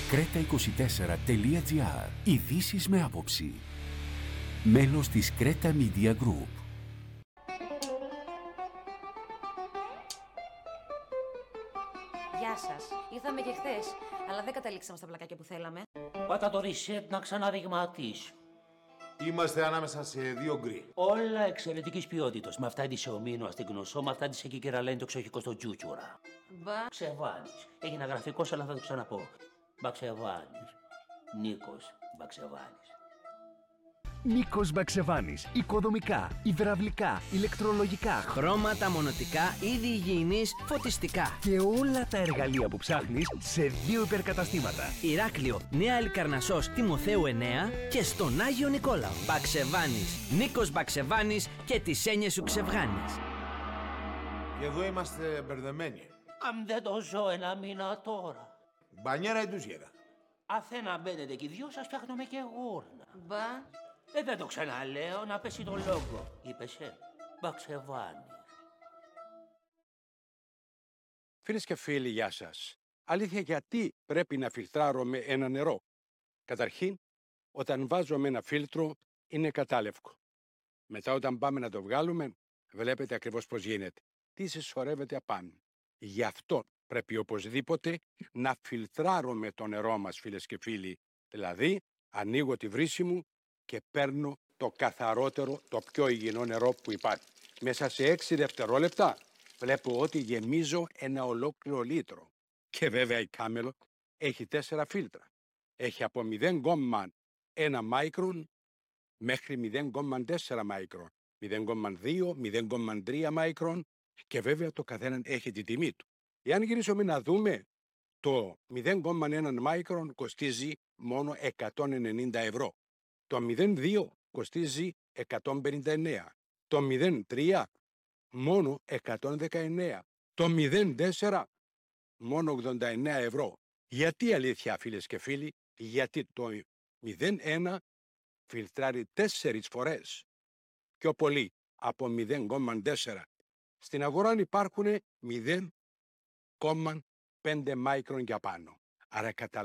Creta24.gr. Ειδήσεις με άποψη. Μέλος της Creta Media Group. Γεια σας. Ήρθαμε και χθες, αλλά δεν καταλήξαμε στα πλακάκια που θέλαμε. Πάτα το reset να ξαναριγματίσει. Είμαστε ανάμεσα σε δύο γκρι. Όλα εξαιρετικής ποιότητας. Με αυτά τη ο Μήνο στην Γνωσό, με αυτά τη εκεί και λένε το ξεχικό στο Τζούτσουρα. Μπαξεβάνης. Έγινα γραφικός, αλλά θα το ξαναπώ. Μπαξεβάνης. Νίκος Μπαξεβάνης. Νίκος Μπαξεβάνης. Οικοδομικά, υδραυλικά, ηλεκτρολογικά, χρώματα, μονοτικά, είδη υγιεινής, φωτιστικά. Και όλα τα εργαλεία που ψάχνεις σε 2 υπερκαταστήματα. Ηράκλειο, Νέα Ελκαρνασσός, Τιμοθέου 9 και στον Άγιο Νικόλαο. Μπαξεβάνης. Νίκος Μπαξεβάνης και τις έννοιες σου ξευγάνεις. Και εδώ είμαστε μπερδεμένοι. Αν δεν το ζω ένα μήνα τώρα. Μπανιέρα εντουσιέδα. Αθένα μπαίνετε και οι δυο σας φτιάχνουμε και γούρνα. Μπα. Δεν το ξαναλέω, να πέσει το λόγο. Είπεσαι, Μπαξεβάνης. Φίλες και φίλοι, γεια σας. Αλήθεια, γιατί πρέπει να φιλτράρουμε ένα νερό? Καταρχήν, όταν βάζουμε ένα φίλτρο, είναι κατάλευκο. Μετά, όταν πάμε να το βγάλουμε, βλέπετε ακριβώς πώς γίνεται. Τι συσσωρεύεται απάνω. Γι' αυτό πρέπει οπωσδήποτε να φιλτράρουμε το νερό μας, φίλες και φίλοι. Δηλαδή, ανοίγω τη βρύση μου και παίρνω το καθαρότερο, το πιο υγιεινό νερό που υπάρχει. Μέσα σε 6 δευτερόλεπτα βλέπω ότι γεμίζω ένα ολόκληρο λίτρο. Και βέβαια η Κάμελο έχει 4 φίλτρα. Έχει από 0,1 μάικρον μέχρι 0,4 μάικρον, 0,2, 0,3 μάικρον και βέβαια το καθένα έχει τη τιμή του. Εάν γυρίσουμε να δούμε, το 0,1 μάικρον κοστίζει μόνο 190 ευρώ. Το 0,2 κοστίζει 159. Το 0,3 μόνο 119. Το 0,4 μόνο 89 ευρώ. Γιατί αλήθεια, φίλες και φίλοι? Γιατί το 0,1 φιλτράρει 4 φορές πιο πολύ από 0,4. Στην αγορά υπάρχουν 0,5 μάικρον για πάνω. Άρα